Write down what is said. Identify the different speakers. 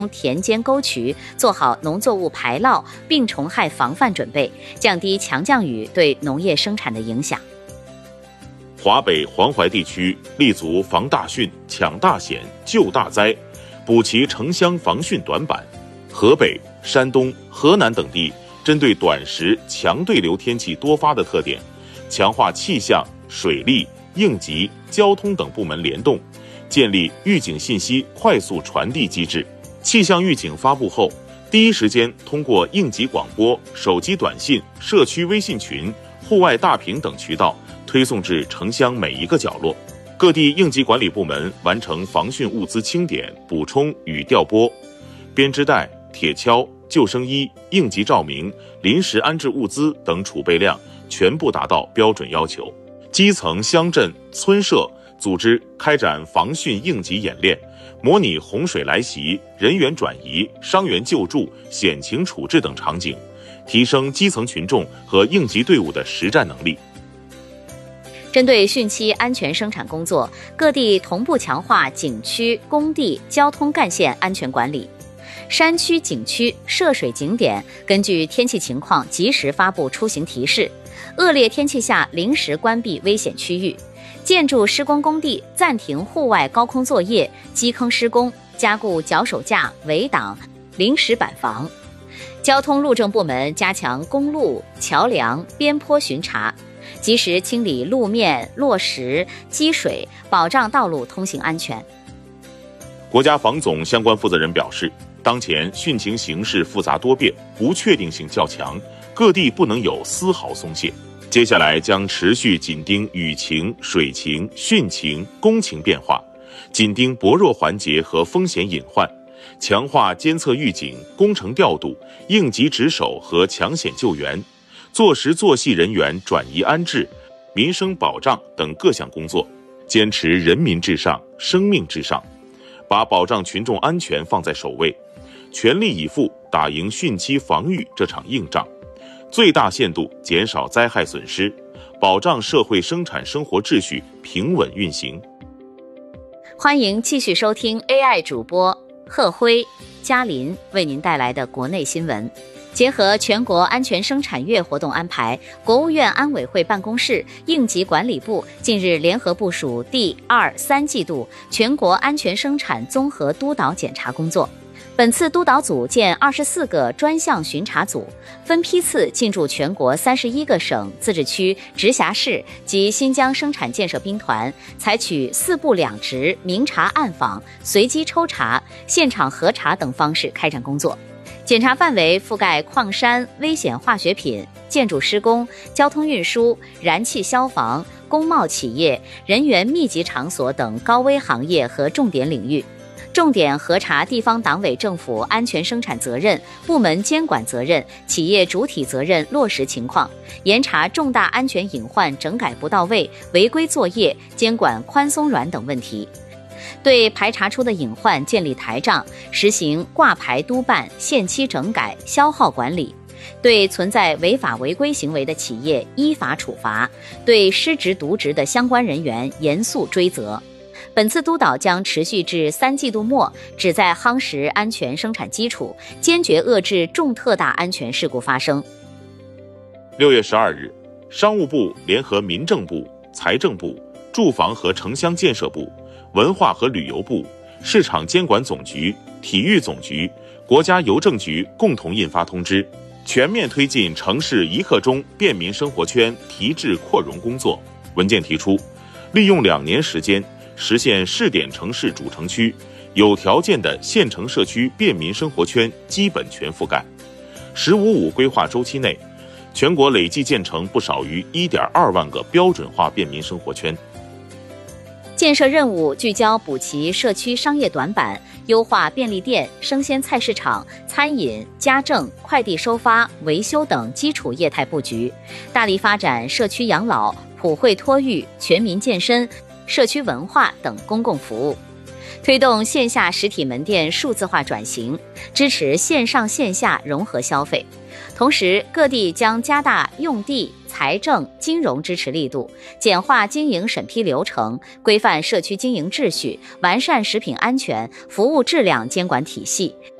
Speaker 1: 田间沟渠，做好农作物排涝、病虫害防范准备，降低强降雨对农业生产的影响。
Speaker 2: 华北、黄淮地区立足防大汛、抢大险、救大灾，补齐城乡防汛短板。河北、山东、河南等地针对短时强对流天气多发的特点，强化气象、水利、应急、交通等部门联动，建立预警信息快速传递机制。气象预警发布后，第一时间通过应急广播、手机短信、社区微信群、户外大屏等渠道推送至城乡每一个角落。各地应急管理部门完成防汛物资清点、补充与调拨，编织袋、铁锹、救生衣、应急照明、临时安置物资等储备量全部达到标准要求。基层乡镇、村社组织开展防汛应急演练，模拟洪水来袭、人员转移、伤员救助、险情处置等场景，提升基层群众和应急队伍的实战能力。
Speaker 1: 针对汛期安全生产工作，各地同步强化景区、工地、交通干线安全管理。山区、景区、涉水景点根据天气情况及时发布出行提示，恶劣天气下临时关闭危险区域。建筑施工工地暂停户外高空作业、基坑施工，加固脚手架、围挡、临时板房。交通路政部门加强公路、桥梁、边坡巡查，及时清理路面、落石、积水，保障道路通行安全。
Speaker 2: 国家防总相关负责人表示，当前汛情形势复杂多变，不确定性较强，各地不能有丝毫松懈。接下来将持续紧盯雨情、水情、汛情、工情变化，紧盯薄弱环节和风险隐患，强化监测预警、工程调度、应急值守和抢险救援，做实做细人员转移安置、民生保障等各项工作，坚持人民至上、生命至上，把保障群众安全放在首位，全力以赴打赢汛期防御这场硬仗，最大限度减少灾害损失，保障社会生产生活秩序平稳运行。
Speaker 1: 欢迎继续收听 AI 主播贺辉、嘉林为您带来的国内新闻。结合全国安全生产月活动安排，国务院安委会办公室、应急管理部近日联合部署第2、3季度全国安全生产综合督导检查工作。本次督导组建24个专项巡查组，分批次进驻全国31个省、自治区、直辖市及新疆生产建设兵团，采取4部2值、明察暗访、随机抽查、现场核查等方式开展工作。检查范围覆盖矿山、危险化学品、建筑施工、交通运输、燃气消防、工贸企业、人员密集场所等高危行业和重点领域，重点核查地方党委政府安全生产责任、部门监管责任、企业主体责任落实情况，严查重大安全隐患整改不到位、违规作业、监管宽松软等问题。对排查出的隐患建立台账，实行挂牌督办、限期整改、消耗管理；对存在违法违规行为的企业依法处罚；对失职渎职的相关人员严肃追责。本次督导将持续至3季度末，旨在夯实安全生产基础，坚决遏制重特大安全事故发生。
Speaker 2: 6月12日，商务部联合民政部、财政部、住房和城乡建设部、文化和旅游部、市场监管总局、体育总局、国家邮政局共同印发通知，全面推进城市一刻钟便民生活圈提质扩容工作。文件提出，利用2年时间，实现试点城市主城区有条件的县城社区便民生活圈基本全覆盖。“15+5”规划周期内，全国累计建成不少于1.2万个标准化便民生活圈。
Speaker 1: 建设任务聚焦补齐社区商业短板，优化便利店、生鲜菜市场、餐饮、家政、快递收发、维修等基础业态布局，大力发展社区养老、普惠托育、全民健身、社区文化等公共服务。 推动线下实体门店数字化转型，支持线上线下融合消费。同时，各地将加大用地、财政、金融支持力度，简化经营审批流程，规范社区经营秩序，完善食品安全、服务质量监管体系，